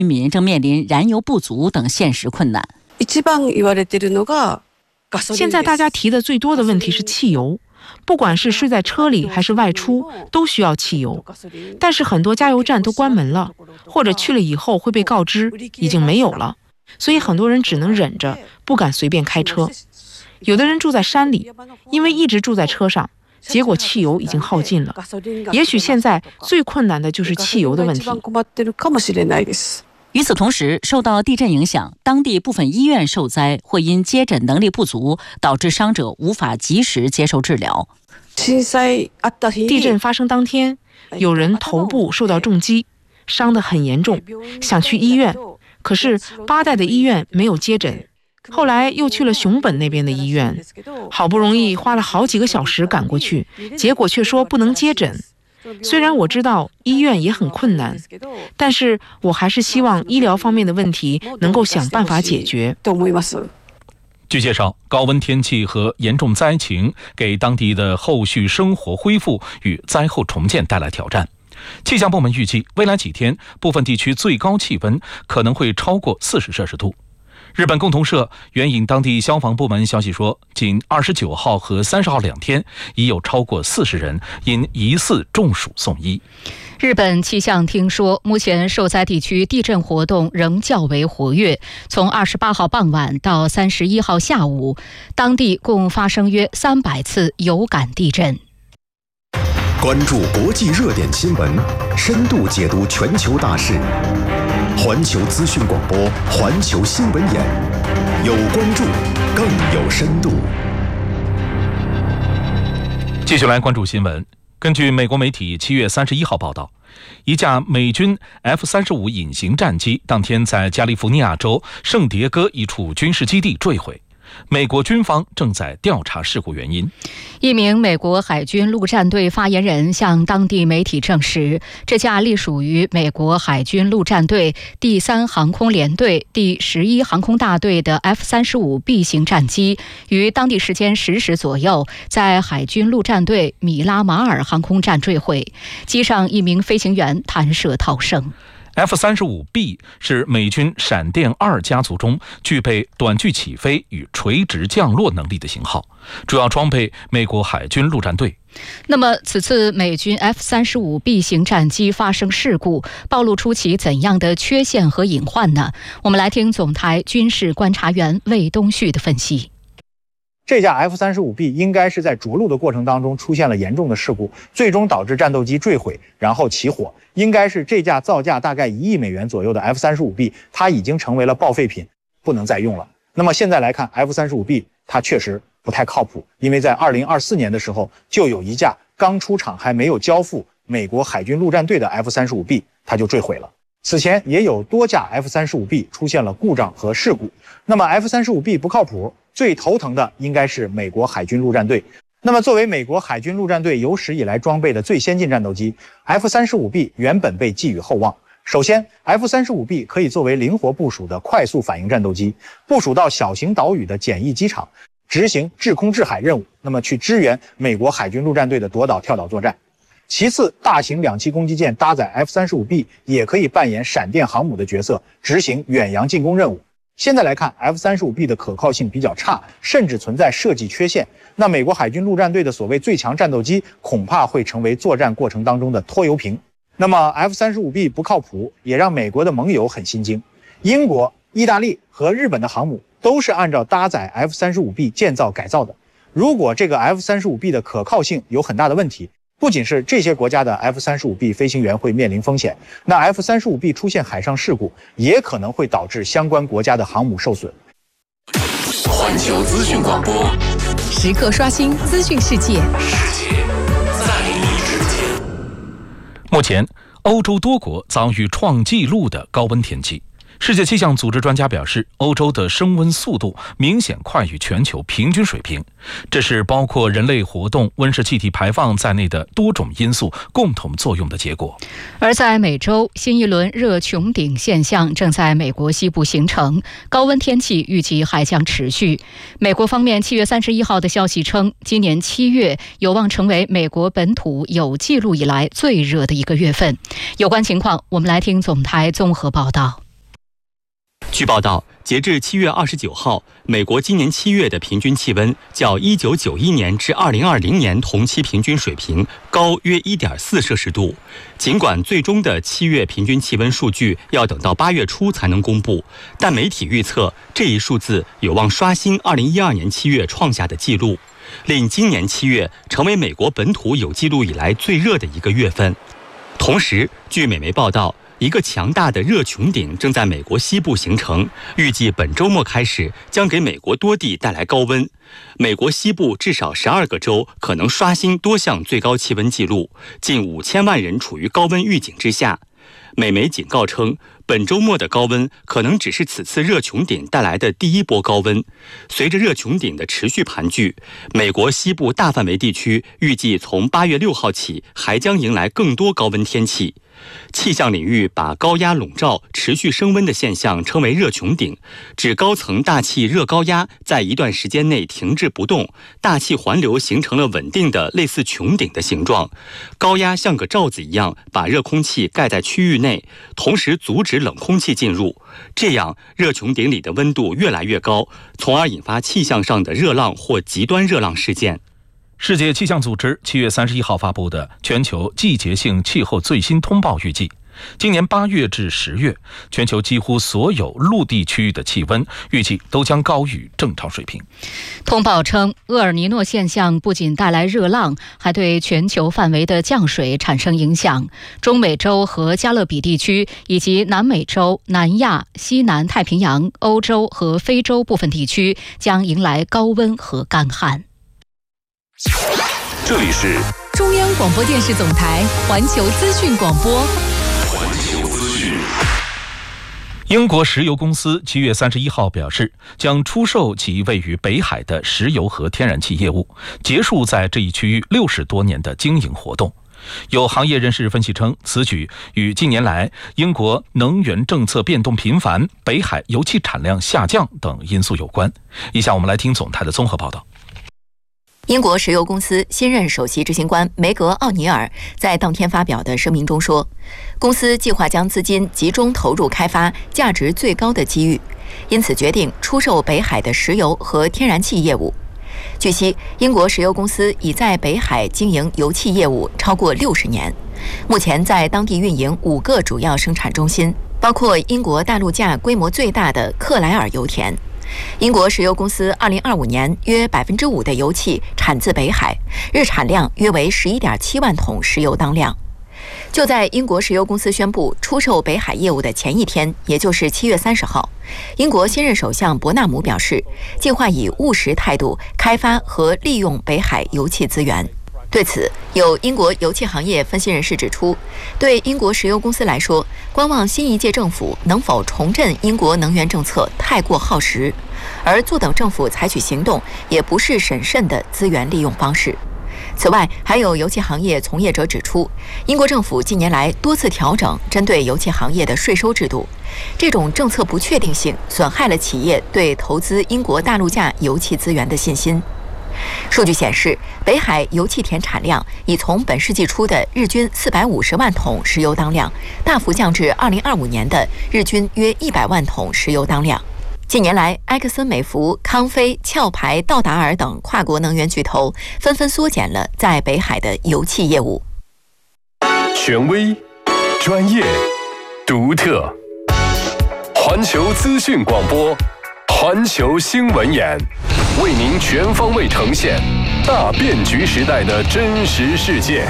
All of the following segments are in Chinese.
居民正面临燃油不足等现实困难。 现在大家提的最多的问题是汽油，不管是睡在车里还是外出，都需要汽油。但是很多加油站都关门了，或者去了以后会被告知已经没有了，所以很多人只能忍着，不敢随便开车。有的人住在山里，因为一直住在车上，结果汽油已经耗尽了。也许现在最困难的就是汽油的问题。 与此同时，受到地震影响，当地部分医院受灾或因接诊能力不足，导致伤者无法及时接受治疗。 地震发生当天，有人头部受到重击，伤得很严重，想去医院，可是八代的医院没有接诊，后来又去了熊本那边的医院，好不容易花了好几个小时赶过去，结果却说不能接诊。虽然我知道医院也很困难，但是我还是希望医疗方面的问题能够想办法解决。 据介绍，高温天气和严重灾情给当地的后续生活恢复与灾后重建带来挑战。气象部门预计，未来几天部分地区最高气温可能会超过40摄氏度。日本共同社援引当地消防部门消息说，仅29号和30号2天，已有超过40人因疑似中暑送医。 日本气象厅说，目前受灾地区地震活动仍较为活跃。从28号傍晚到31号下午，当地共发生约300次有感地震。 关注国际热点新闻，深度解读全球大事。环球资讯广播，环球新闻眼，有关注，更有深度。 继续来关注新闻。根据美国媒体7月31号报道，一架美军 F-35隐形战机当天在加利福尼亚州圣迭戈一处军事基地坠毁。美国军方正在调查事故原因。 一名美国海军陆战队发言人向当地媒体证实，这架隶属于美国海军陆战队第3航空联队第11航空大队的 F-35B 型战机，于当地时间10时左右，在海军陆战队米拉马尔航空站坠毁，机上一名飞行员弹射逃生。 F-35B 是美军闪电2家族中具备短距起飞与垂直降落能力的型号，主要装备美国海军陆战队。 那么此次美军 F-35B 型战机发生事故，暴露出其怎样的缺陷和隐患呢？我们来听总台军事观察员魏东旭的分析。 这架 F-35B 应该是在着陆的过程当中出现了严重的事故，最终导致战斗机坠毁，然后起火。应该是这架造价大概1亿美元左右的 F-35B， 它已经成为了报废品，不能再用了。那么现在来看 F-35B 它确实不太靠谱，因为在2024年的时候，就有一架刚出厂还没有交付美国海军陆战队的 F-35B， 它就坠毁了。此前也有多架 F-35B 出现了故障和事故。那么 F-35B 不靠谱，最头疼的应该是美国海军陆战队。那么作为美国海军陆战队有史以来装备的最先进战斗机， F-35B 原本被寄予厚望。首先 F-35B 可以作为灵活部署的快速反应战斗机，部署到小型岛屿的简易机场，执行制空制海任务，那么去支援美国海军陆战队的夺岛跳岛作战。其次，大型两栖攻击舰搭载 F-35B 也可以扮演闪电航母的角色，执行远洋进攻任务。现在来看 F-35B 的可靠性比较差，甚至存在设计缺陷。那美国海军陆战队的所谓最强战斗机恐怕会成为作战过程当中的拖油瓶。那么 F-35B 不靠谱，也让美国的盟友很心惊。英国、意大利和日本的航母都是按照搭载 F-35B 建造改造的。如果这个 F-35B 的可靠性有很大的问题，不仅是这些国家的 F-35B 飞行员会面临风险，那 F-35B 出现海上事故，也可能会导致相关国家的航母受损。 环球资讯广播， 时刻刷新资讯世界， 世界在你之间。 目前，欧洲多国遭遇创纪录的高温天气。世界气象组织专家表示，欧洲的升温速度明显快于全球平均水平，这是包括人类活动、温室气体排放在内的多种因素共同作用的结果。 而在美洲，新一轮热穹顶现象正在美国西部形成，高温天气预计还将持续。美国方面7月31号的消息称，今年7月有望成为美国本土有记录以来最热的一个月份。有关情况，我们来听总台综合报道。 据报道，截至7月29号，美国今年7月的平均气温较1991年至2020年同期平均水平高约 1.4 摄氏度。尽管最终的7月平均气温数据要等到8月初才能公布，但媒体预测这一数字有望刷新2012年7月创下的纪录，令今年7月成为美国本土有记录以来最热的一个月份。同时，据美媒报道，一个强大的热穹顶正在美国西部形成，预计本周末开始将给美国多地带来高温。美国西部至少12个州可能刷新多项最高气温纪录，近5000万人处于高温预警之下。美媒警告称，本周末的高温可能只是此次热穹顶带来的第一波高温。随着热穹顶的持续盘踞，美国西部大范围地区预计从8月6号起还将迎来更多高温天气。气象领域把高压笼罩、持续升温的现象称为热穹顶，指高层大气热高压在一段时间内停滞不动，大气环流形成了稳定的类似穹顶的形状。高压像个罩子一样把热空气盖在区域内，同时阻止冷空气进入，这样热穹顶里的温度越来越高，从而引发气象上的热浪或极端热浪事件。 世界气象组织7月31号发布的全球季节性气候最新通报预计，今年8月至10月，全球几乎所有陆地区域的气温预计都将高于正常水平。 通报称，厄尔尼诺现象不仅带来热浪，还对全球范围的降水产生影响。中美洲和加勒比地区以及南美洲、南亚、西南太平洋、欧洲和非洲部分地区将迎来高温和干旱。 这里是中央广播电视总台环球资讯广播。 环球资讯。 英国石油公司7月31号表示，将出售其位于北海的石油和天然气业务，结束在这一区域60多年的经营活动。有行业人士分析称，此举与近年来英国能源政策变动频繁、北海油气产量下降等因素有关。以下我们来听总台的综合报道。 英国石油公司新任首席执行官梅格·奥尼尔在当天发表的声明中说，公司计划将资金集中投入开发价值最高的机遇，因此决定出售北海的石油和天然气业务。据悉，英国石油公司已在北海经营油气业务超过60年，目前在当地运营5个主要生产中心，包括英国大陆架规模最大的克莱尔油田。英国石油公司2025年约5%的油气产自北海，日产量约为11.7万桶石油当量。就在英国石油公司宣布出售北海业务的前一天，也就是7月30号，英国新任首相伯纳姆表示，计划以务实态度开发和利用北海油气资源。对此，有英国油气行业分析人士指出，对英国石油公司来说，观望新一届政府能否重振英国能源政策太过耗时，而坐等政府采取行动也不是审慎的资源利用方式。此外，还有油气行业从业者指出，英国政府近年来多次调整针对油气行业的税收制度，这种政策不确定性损害了企业对投资英国大陆架油气资源的信心。数据显示，北海油气田产量已从本世纪初的日均450万桶石油当量，大幅降至2025年的日均约100万桶石油当量。近年来，埃克森美孚、康菲、壳牌、道达尔等跨国能源巨头纷纷缩减了在北海的油气业务。 权威、专业、独特，环球资讯广播，环球新闻眼，为您全方位呈现大变局时代的真实世界。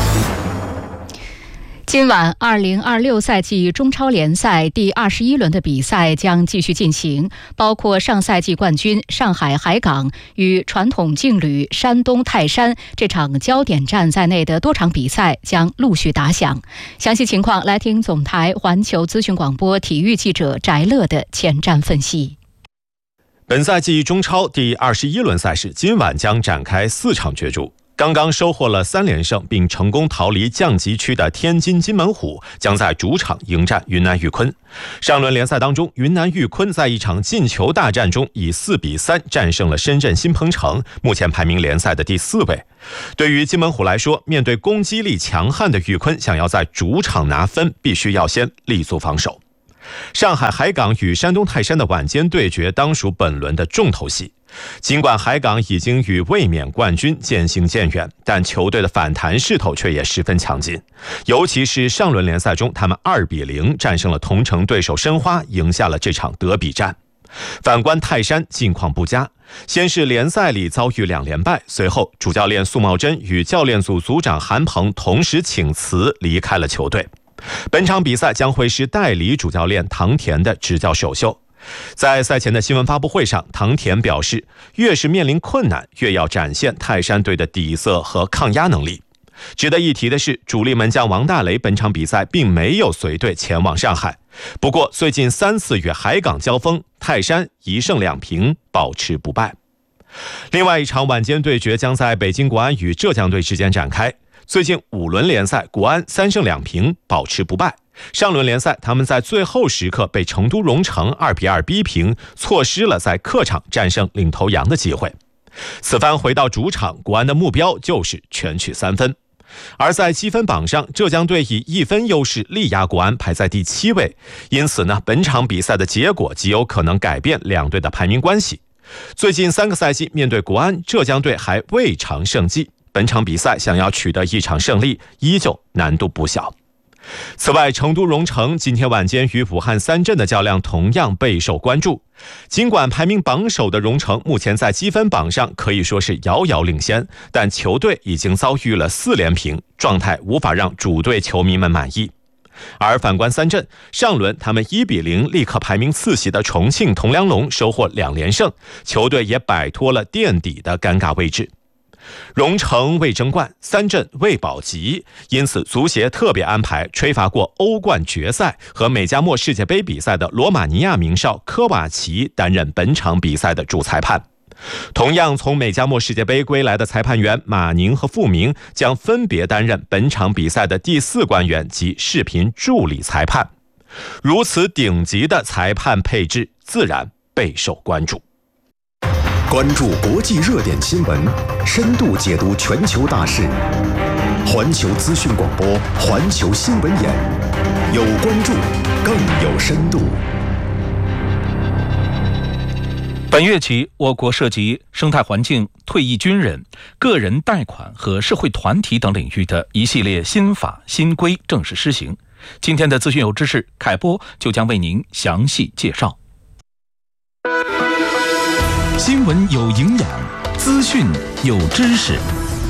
今晚2026赛季中超联赛第21轮的比赛将继续进行，包括上赛季冠军上海海港与传统劲旅山东泰山这场焦点战在内的多场比赛将陆续打响。详细情况来听总台环球资讯广播体育记者翟乐的前瞻分析。 本赛季中超第21轮赛事今晚将展开4场角逐。刚刚收获了3连胜并成功逃离降级区的天津津门虎将在主场迎战云南玉昆。上轮联赛当中，云南玉昆在一场进球大战中以4-3战胜了深圳新鹏城，目前排名联赛的第4位。对于津门虎来说，面对攻击力强悍的玉昆，想要在主场拿分，必须要先立足防守。 上海海港与山东泰山的晚间对决当属本轮的重头戏。尽管海港已经与卫冕冠军渐行渐远，但球队的反弹势头却也十分强劲。尤其是上轮联赛中，他们2-0战胜了同城对手申花，赢下了这场德比战。反观泰山近况不佳，先是联赛里遭遇2连败，随后主教练苏茂贞与教练组组长韩鹏同时请辞离开了球队。本场比赛将会是代理主教练唐田的执教首秀。在赛前的新闻发布会上，唐田表示，越是面临困难，越要展现泰山队的底色和抗压能力。值得一提的是，主力门将王大雷本场比赛并没有随队前往上海。不过最近3次与海港交锋，泰山1胜2平，保持不败。另外一场晚间对决将在北京国安与浙江队之间展开。最近5轮联赛，国安3胜2平，保持不败。上轮联赛他们在最后时刻被成都蓉城2-2逼平，错失了在客场战胜领头羊的机会。此番回到主场，国安的目标就是全取3分。而在积分榜上，浙江队以1分优势力压国安，排在第7位。因此呢，本场比赛的结果极有可能改变两队的排名关系。最近3个赛季面对国安，浙江队还未尝胜绩。本场比赛想要取得一场胜利，依旧难度不小。此外，成都蓉城今天晚间与武汉三镇的较量同样备受关注。尽管排名榜首的蓉城目前在积分榜上可以说是遥遥领先，但球队已经遭遇了4连平，状态无法让主队球迷们满意。而反观三镇，上轮他们1-0力克排名次席的重庆铜梁龙，收获2连胜，球队也摆脱了垫底的尴尬位置。蓉城为争冠，三镇为保级，因此足协特别安排吹罚过欧冠决赛和美加墨世界杯比赛的罗马尼亚名哨科瓦奇担任本场比赛的主裁判。同样从美加墨世界杯归来的裁判员马宁和傅明将分别担任本场比赛的第4官员及视频助理裁判。如此顶级的裁判配置，自然备受关注。 关注国际热点新闻，深度解读全球大事。环球资讯广播，环球新闻眼，有关注，更有深度。 本月起，我国涉及生态环境、退役军人、个人贷款和社会团体等领域的一系列新法新规正式施行。今天的资讯有知识，凯波就将为您详细介绍。 新闻有营养，资讯有知识。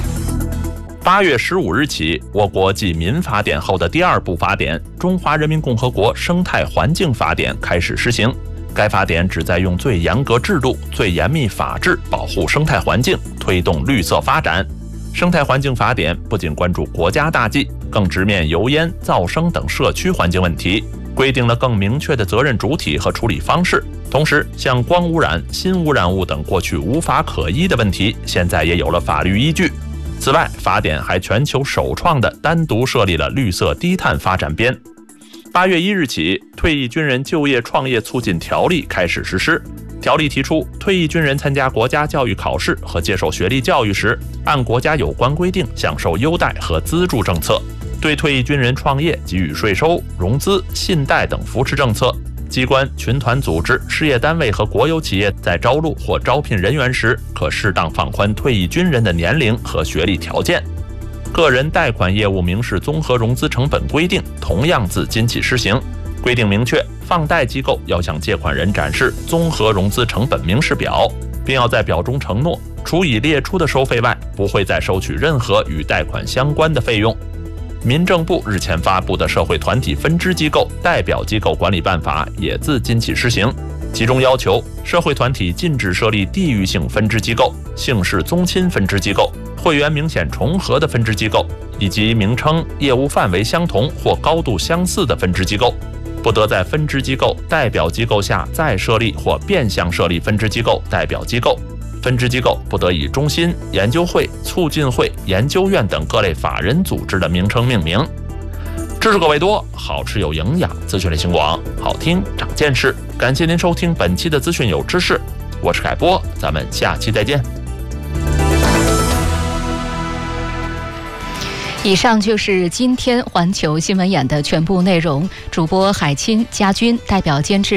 8月15日起，我国继民法典后的第2部法典《中华人民共和国生态环境法典》开始施行。该法典旨在用最严格制度、最严密法制保护生态环境，推动绿色发展。生态环境法典不仅关注国家大计，更直面油烟、噪声等社区环境问题，规定了更明确的责任主体和处理方式。同时，像光污染、新污染物等过去无法可依的问题，现在也有了法律依据。此外，法典还全球首创的单独设立了绿色低碳发展编。8月1日起，退役军人就业创业促进条例开始实施。条例提出，退役军人参加国家教育考试和接受学历教育时，按国家有关规定享受优待和资助政策；对退役军人创业给予税收、融资、信贷等扶持政策。机关、群团组织、事业单位和国有企业在招录或招聘人员时，可适当放宽退役军人的年龄和学历条件。个人贷款业务明示综合融资成本规定同样自今起施行。规定明确，放贷机构要向借款人展示综合融资成本明示表，并要在表中承诺，除已列出的收费外，不会再收取任何与贷款相关的费用。民政部日前发布的《社会团体分支机构代表机构管理办法》也自今起施行，其中要求社会团体禁止设立地域性分支机构、姓氏宗亲分支机构、会员明显重合的分支机构，以及名称、业务范围相同或高度相似的分支机构。不得在分支机构代表机构下再设立或变相设立分支机构代表机构。分支机构不得以中心、研究会、促进会、研究院等各类法人组织的名称命名。知识个位多，好吃有营养，资讯类型广，好听长见识。感谢您收听本期的资讯有知识，我是凯波，咱们下期再见。 以上就是今天环球新闻眼的全部内容。主播海清、家军代表监制